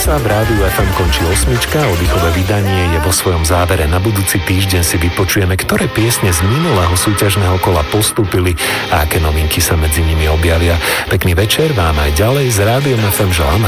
sa v Rádiu FM končí 8, oddychové vydanie je vo svojom závere. Na budúci týždeň si vypočujeme, ktoré piesne z minulého súťažného kola postúpili a aké novinky sa medzi nimi objavia. Pekný večer vám aj ďalej z Rádiom FM želám.